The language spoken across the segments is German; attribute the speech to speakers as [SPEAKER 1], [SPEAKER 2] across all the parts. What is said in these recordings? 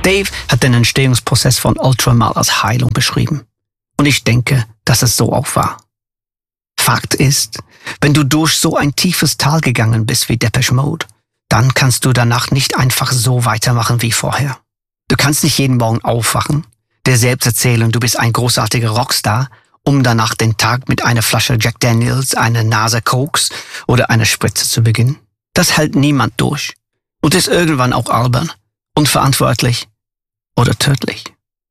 [SPEAKER 1] Dave hat den Entstehungsprozess von Ultra mal als Heilung beschrieben. Und ich denke, dass es so auch war. Fakt ist, wenn du durch so ein tiefes Tal gegangen bist wie Depeche Mode, dann kannst du danach nicht einfach so weitermachen wie vorher. Du kannst nicht jeden Morgen aufwachen, dir selbst erzählen, du bist ein großartiger Rockstar, um danach den Tag mit einer Flasche Jack Daniels, einer Nase Kokes oder einer Spritze zu beginnen. Das hält niemand durch und ist irgendwann auch albern, unverantwortlich oder tödlich.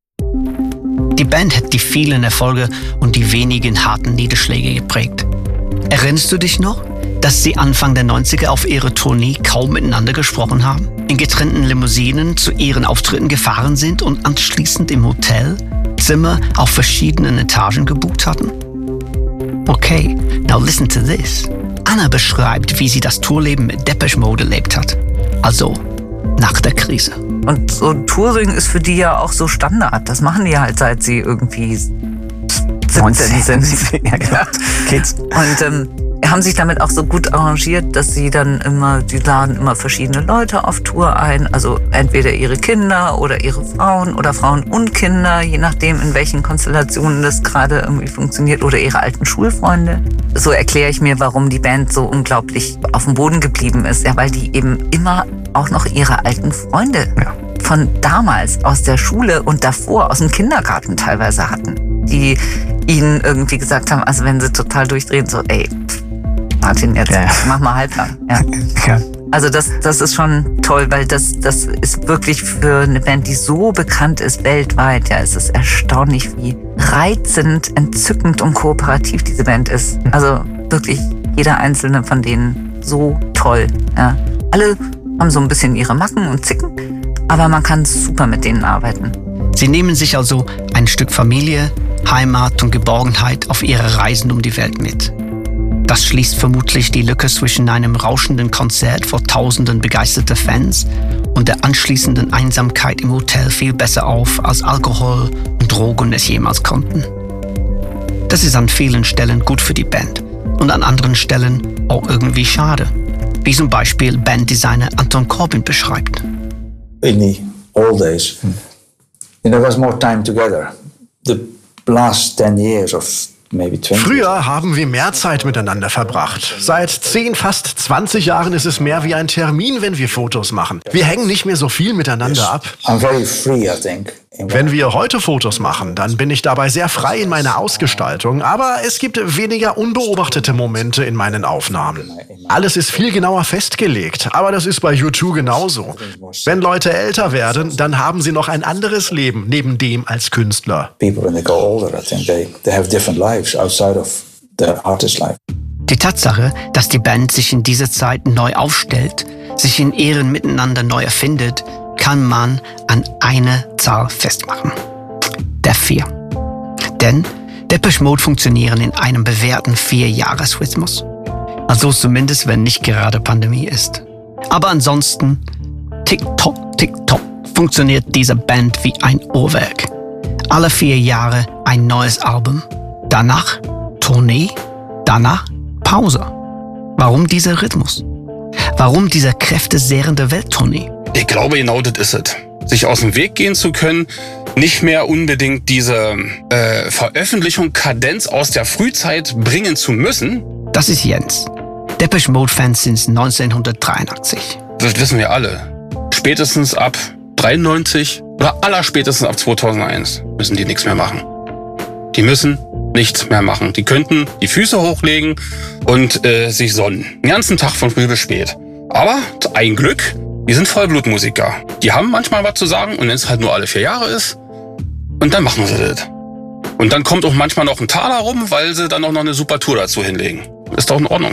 [SPEAKER 1] Die Band hat die vielen Erfolge und die wenigen harten Niederschläge geprägt. Erinnerst du dich noch, dass sie Anfang der 90er auf ihrer Tournee kaum miteinander gesprochen haben, in getrennten Limousinen zu ihren Auftritten gefahren sind und anschließend im Hotel Zimmer auf verschiedenen Etagen gebucht hatten? Okay, now listen to this. Anna beschreibt, wie sie das Tourleben mit Depeche Mode erlebt hat. Also, nach der Krise.
[SPEAKER 2] Und so Touring ist für die ja auch so Standard. Das machen die halt, seit sie irgendwie 17 sind.
[SPEAKER 1] Ja, genau. Kids.
[SPEAKER 2] Und haben sich damit auch so gut arrangiert, dass sie dann die laden immer verschiedene Leute auf Tour ein. Also entweder ihre Kinder oder ihre Frauen oder Frauen und Kinder, je nachdem, in welchen Konstellationen das gerade irgendwie funktioniert, oder ihre alten Schulfreunde. So erkläre ich mir, warum die Band so unglaublich auf dem Boden geblieben ist. Ja, weil die eben immer auch noch ihre alten Freunde von damals aus der Schule und davor aus dem Kindergarten teilweise hatten, die ihnen irgendwie gesagt haben, also wenn sie total durchdrehen, so ey, Martin, jetzt mach mal halblang. Ja. Ja. Also das ist schon toll, weil das ist wirklich für eine Band, die so bekannt ist weltweit, ja, es ist erstaunlich, wie reizend, entzückend und kooperativ diese Band ist. Also wirklich jeder einzelne von denen so toll. Ja. Alle haben so ein bisschen ihre Macken und Zicken, aber man kann super mit denen arbeiten.
[SPEAKER 1] Sie nehmen sich also ein Stück Familie, Heimat und Geborgenheit auf ihre Reisen um die Welt mit. Das schließt vermutlich die Lücke zwischen einem rauschenden Konzert vor tausenden begeisterter Fans und der anschließenden Einsamkeit im Hotel viel besser auf, als Alkohol und Drogen es jemals konnten. Das ist an vielen Stellen gut für die Band und an anderen Stellen auch irgendwie schade, wie zum Beispiel Banddesigner Anton Corbijn beschreibt.
[SPEAKER 3] In the old days, there was more time together. The last 10 years of maybe 20.
[SPEAKER 4] Früher haben wir mehr Zeit miteinander verbracht. Seit 10, fast 20 Jahren ist es mehr wie ein Termin, wenn wir Fotos machen. Wir hängen nicht mehr so viel miteinander ab.
[SPEAKER 3] I'm very free, I think.
[SPEAKER 4] Wenn wir heute Fotos machen, dann bin ich dabei sehr frei in meiner Ausgestaltung, aber es gibt weniger unbeobachtete Momente in meinen Aufnahmen. Alles ist viel genauer festgelegt, aber das ist bei U2 genauso. Wenn Leute älter werden, dann haben sie noch ein anderes Leben neben dem als Künstler.
[SPEAKER 3] People when they go older, I think they have different lives outside of their artist life.
[SPEAKER 1] Die Tatsache, dass die Band sich in dieser Zeit neu aufstellt, sich in ihrem Miteinander neu erfindet, kann man an eine Zahl festmachen. Der 4. Denn Depeche Mode funktionieren in einem bewährten 4-Jahres-Rhythmus. Also zumindest, wenn nicht gerade Pandemie ist. Aber ansonsten, tick-tock, tick-tock, funktioniert diese Band wie ein Uhrwerk. Alle 4 Jahre ein neues Album. Danach Tournee, danach Pause. Warum dieser Rhythmus? Warum diese kräftezehrende Welttournee?
[SPEAKER 5] Ich glaube, genau das ist es. Sich aus dem Weg gehen zu können, nicht mehr unbedingt diese Veröffentlichung, Kadenz aus der Frühzeit bringen zu müssen.
[SPEAKER 1] Das ist Jens. Depeche Mode-Fans sind 1983.
[SPEAKER 5] Das wissen wir alle. Spätestens ab 93 oder allerspätestens ab 2001 müssen die nichts mehr machen. Die müssen nichts mehr machen. Die könnten die Füße hochlegen und sich sonnen. Den ganzen Tag von früh bis spät. Aber ein Glück, die sind Vollblutmusiker. Die haben manchmal was zu sagen und wenn es halt nur alle 4 Jahre ist, und dann machen sie das. Und dann kommt auch manchmal noch ein Taler rum, weil sie dann auch noch eine super Tour dazu hinlegen. Ist doch in Ordnung.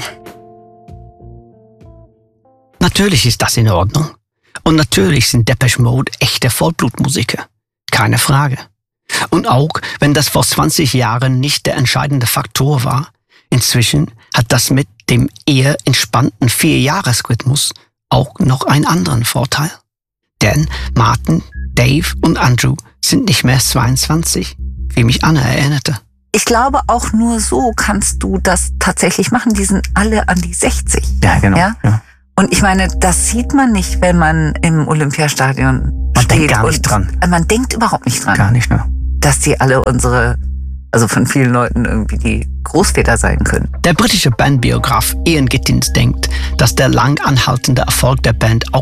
[SPEAKER 1] Natürlich ist das in Ordnung. Und natürlich sind Depeche Mode echte Vollblutmusiker. Keine Frage. Und auch wenn das vor 20 Jahren nicht der entscheidende Faktor war, inzwischen hat das mit dem eher entspannten 4-Jahres-Rhythmus auch noch einen anderen Vorteil. Denn Martin, Dave und Andrew sind nicht mehr 22, wie mich Anna erinnerte.
[SPEAKER 2] Ich glaube, auch nur so kannst du das tatsächlich machen. Die sind alle an die 60.
[SPEAKER 1] Ja, genau.
[SPEAKER 2] Ja? Ja. Und ich meine, das sieht man nicht, wenn man im Olympiastadion
[SPEAKER 1] Man denkt gar nicht dran.
[SPEAKER 2] Man denkt überhaupt nicht dran.
[SPEAKER 1] Gar nicht, ne?
[SPEAKER 2] Dass die alle also von vielen Leuten irgendwie die Großväter sein können.
[SPEAKER 1] Der britische Bandbiograf Ian Gittins denkt, dass der lang anhaltende Erfolg der Band auch